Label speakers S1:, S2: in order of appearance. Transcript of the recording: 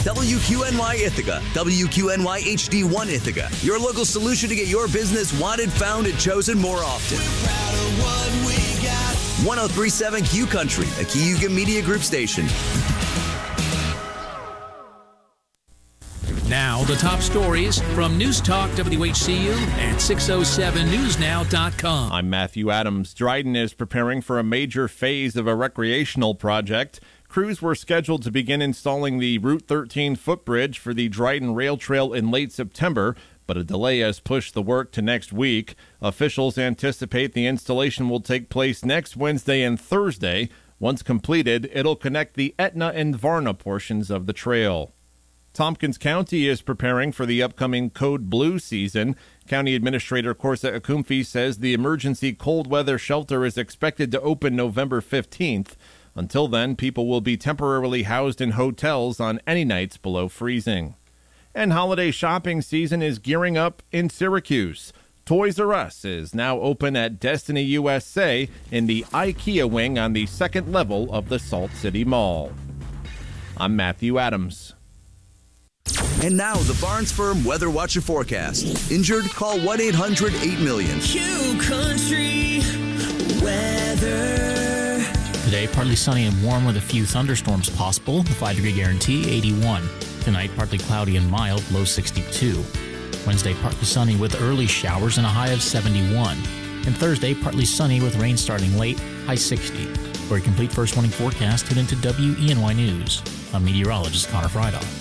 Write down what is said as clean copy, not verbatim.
S1: WQNY Ithaca, WQNY HD1 Ithaca, your local solution to get your business wanted, found, and chosen more often. 1037 Q Country, a Cayuga Media Group station.
S2: Now, the top stories from News Talk WHCU and 607newsnow.com.
S3: I'm Matthew Adams. Dryden is preparing for a major phase of a recreational project. Crews were scheduled to begin installing the Route 13 footbridge for the Dryden Rail Trail in late September, but a delay has pushed the work to next week. Officials anticipate the installation will take place next Wednesday and Thursday. Once completed, it'll connect the Etna and Varna portions of the trail. Tompkins County is preparing for the upcoming Code Blue season. County Administrator Corsa Akumfi says the emergency cold weather shelter is expected to open November 15th. Until then, people will be temporarily housed in hotels on any nights below freezing. And holiday shopping season is gearing up in Syracuse. Toys R Us is now open at Destiny USA in the IKEA wing on the second level of the Salt City Mall. I'm Matthew Adams.
S1: And now, the Barnes Firm Weather Watch and Forecast. Injured? Call 1-800-8-million.
S4: Q Country weather.
S5: Today, partly sunny and warm with a few thunderstorms possible. The 5-degree guarantee, 81. Tonight, partly cloudy and mild, low 62. Wednesday, partly sunny with early showers and a high of 71. And Thursday, partly sunny with rain starting late, high 60. For a complete first warning forecast, tune into WENY News. I'm meteorologist Connor Friedhoff.